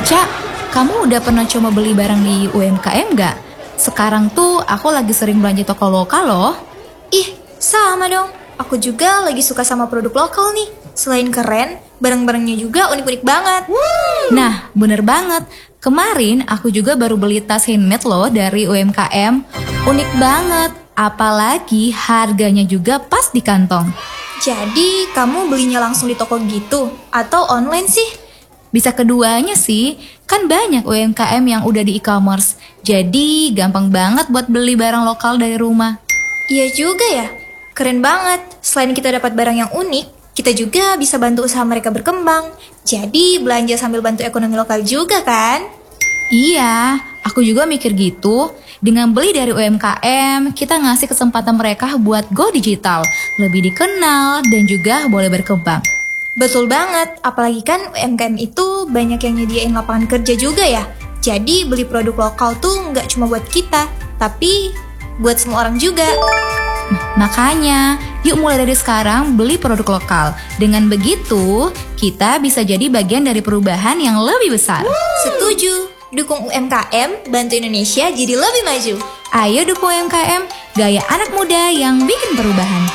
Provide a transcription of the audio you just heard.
Cak, kamu udah pernah coba beli barang di UMKM nggak? Sekarang tuh aku lagi sering belanja toko lokal loh. Ih, sama dong. Aku juga lagi suka sama produk lokal nih. Selain keren, barang-barangnya juga unik-unik banget. Nah, bener banget. Kemarin aku juga baru beli tas handmade loh dari UMKM. Unik banget, apalagi harganya juga pas di kantong. Jadi, kamu belinya langsung di toko gitu? Atau online sih? Bisa keduanya sih, kan banyak UMKM yang udah di e-commerce. Jadi gampang banget buat beli barang lokal dari rumah. Iya juga ya. Keren banget. Selain kita dapat barang yang unik, kita juga bisa bantu usaha mereka berkembang. Jadi, belanja sambil bantu ekonomi lokal juga kan? Iya, aku juga mikir gitu. Dengan beli dari UMKM, kita ngasih kesempatan mereka buat go digital, lebih dikenal, dan juga boleh berkembang. Betul banget, apalagi kan UMKM itu banyak yang nyediain lapangan kerja juga ya. Jadi beli produk lokal tuh nggak cuma buat kita, tapi buat semua orang juga. Makanya, yuk mulai dari sekarang beli produk lokal. Dengan begitu, kita bisa jadi bagian dari perubahan yang lebih besar. Setuju, dukung UMKM, bantu Indonesia jadi lebih maju. Ayo dukung UMKM, gaya anak muda yang bikin perubahan.